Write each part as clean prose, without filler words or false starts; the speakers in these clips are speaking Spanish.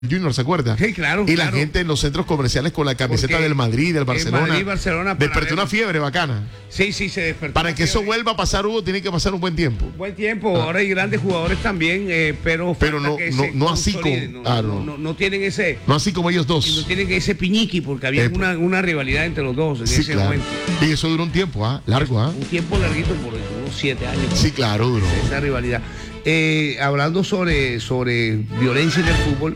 Junior, ¿se acuerda? Sí, claro. Y la gente en los centros comerciales con la camiseta del Madrid, del Barcelona. Madrid, Barcelona, despertó una fiebre bacana. Sí, se despertó. Para que eso vuelva a pasar, Hugo, tiene que pasar un buen tiempo. Buen tiempo. Ahora hay grandes jugadores también, pero no así como. No tienen ese. No así como ellos dos. No tienen ese piñiqui, porque había una rivalidad entre los dos en ese momento. Y eso duró un tiempo, largo, Un tiempo larguito, por unos 7 años. Sí, claro, duró. Esa rivalidad. Hablando sobre violencia en el fútbol.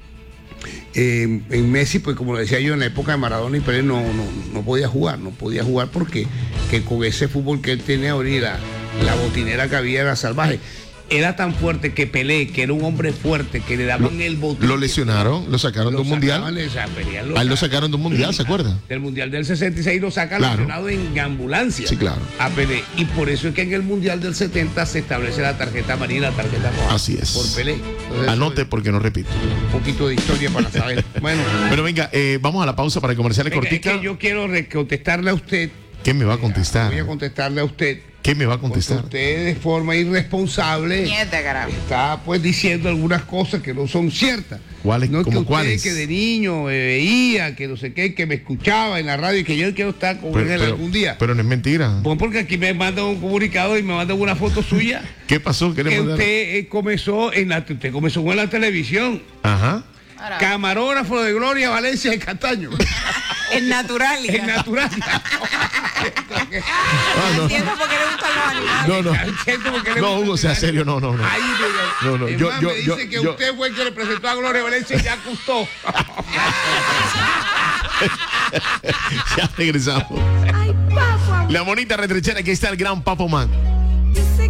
En Messi, pues como decía yo, en la época de Maradona y Pelé no podía jugar porque con ese fútbol que él tenía ahorita, la botinera que había era salvaje. Era tan fuerte que Pelé, que era un hombre fuerte, que le daban el botín. Lo lesionaron, lo sacaron de un mundial. A él lo sacaron de un mundial, ¿se acuerda? Del mundial del 66 lo sacan lesionado en ambulancia. Sí, claro. A Pelé. Y por eso es que en el mundial del 70 se establece la tarjeta amarilla y la tarjeta roja. Así es. Por Pelé. Entonces, anote porque no repito. Un poquito de historia para saber. Bueno. Pero venga, vamos a la pausa para comerciales cortica. Es que yo quiero contestarle a usted. ¿Qué me va a contestar? Voy a contestarle a usted. ¿Qué me va a contestar? Porque usted de forma irresponsable está pues diciendo algunas cosas que no son ciertas. ¿Cuáles? No es que usted ¿cuáles? que de niño veía, que no sé qué, que me escuchaba en la radio y que yo quiero estar con él algún día. Pero no es mentira. Pues porque aquí me mandan un comunicado y me mandan una foto suya. ¿Qué pasó? ¿Qué le mandaron? Usted comenzó en la televisión. Ajá. Camarógrafo de Gloria Valencia de Castaño. En Naturalia. En Naturalia. Entiendo por qué le gustan los animales. No, Hugo, sea serio, no. Ay, no. Me dice que usted fue el que le presentó a Gloria Valencia y ya gustó. Ya regresamos. Ay, papo. La monita retrechera, aquí está el gran Papo Man.